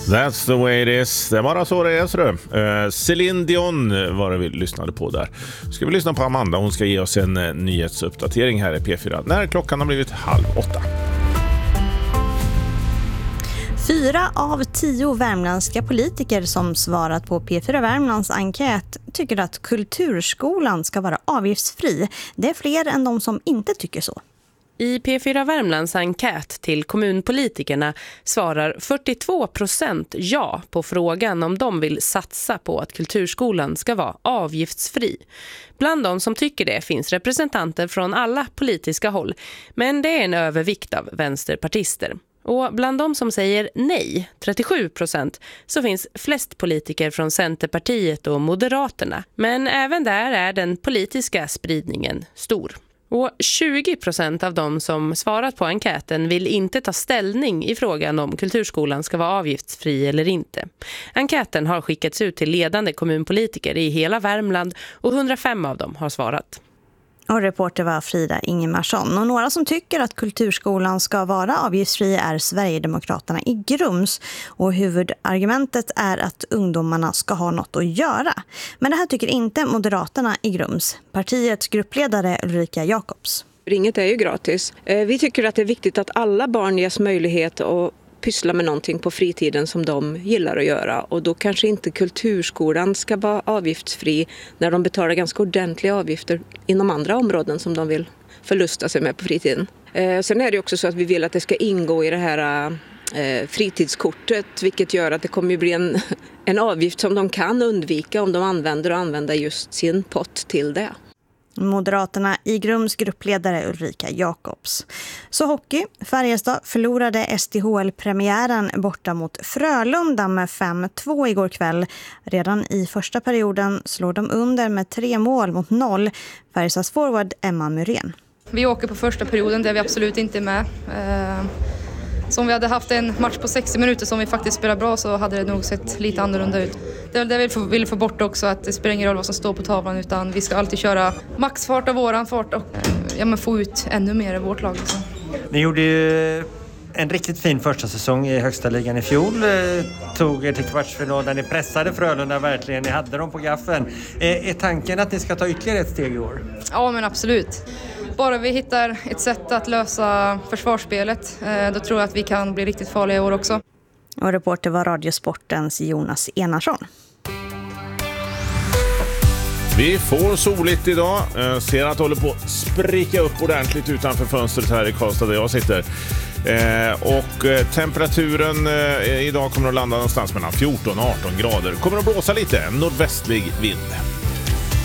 That's the way it is. Det är bara så det är, så det. Céline Dion var det vi lyssnade på där. Ska vi lyssna på Amanda? Hon ska ge oss en nyhetsuppdatering här i P4 när klockan har blivit 7:30. 4 av 10 värmländska politiker som svarat på P4 Värmlands enkät tycker att kulturskolan ska vara avgiftsfri. Det är fler än de som inte tycker så. I P4 Värmlands enkät till kommunpolitikerna svarar 42% ja på frågan om de vill satsa på att kulturskolan ska vara avgiftsfri. Bland de som tycker det finns representanter från alla politiska håll, men det är en övervikt av vänsterpartister. Och bland de som säger nej, 37%, så finns flest politiker från Centerpartiet och Moderaterna. Men även där är den politiska spridningen stor. Och 20% av de som svarat på enkäten vill inte ta ställning i frågan om kulturskolan ska vara avgiftsfri eller inte. Enkäten har skickats ut till ledande kommunpolitiker i hela Värmland och 105 av dem har svarat. Och reporter var Frida Ingemarsson. Och några som tycker att kulturskolan ska vara avgiftsfri är Sverigedemokraterna i Grums. Och huvudargumentet är att ungdomarna ska ha något att göra. Men det här tycker inte Moderaterna i Grums. Partiets gruppledare Ulrika Jakobs. Inget är ju gratis. Vi tycker att det är viktigt att alla barn ges möjlighet att pyssla med någonting på fritiden som de gillar att göra. Och då kanske inte kulturskolan ska vara avgiftsfri när de betalar ganska ordentliga avgifter inom andra områden som de vill förlusta sig med på fritiden. Sen är det också så att vi vill att det ska ingå i det här fritidskortet, vilket gör att det kommer att bli en avgift som de kan undvika om de använder just sin pott till det. Moderaterna i Grums gruppledare Ulrika Jakobs. Så hockey. Färjestad förlorade SDHL-premiären borta mot Frölunda med 5-2 igår kväll. Redan i första perioden slår de under med 3 mål mot 0. Färjestads forward Emma Myrén. Vi åker på första perioden där vi absolut inte är med. Så om vi hade haft en match på 60 minuter som vi faktiskt spelar bra så hade det nog sett lite annorlunda ut. Det är det vi vill få bort också, att det spelar ingen roll vad som står på tavlan, utan vi ska alltid köra maxfart av våran fart och få ut ännu mer i vårt lag. Liksom. Ni gjorde ju en riktigt fin första säsong i högsta ligan i fjol. Tog er till kvartsfinal där ni pressade Frölunda verkligen. Ni hade dem på gaffeln. Är tanken att ni ska ta ytterligare ett steg i år? Ja, men absolut. Bara vi hittar ett sätt att lösa försvarsspelet, då tror jag att vi kan bli riktigt farliga i år också. Och reporter var Radiosportens Jonas Enarsson. Vi får soligt idag. Ser att det håller på att spricka upp ordentligt utanför fönstret här i Karlstad där jag sitter. Och temperaturen idag kommer att landa någonstans mellan 14 och 18 grader. Kommer att blåsa lite, nordvästlig vind.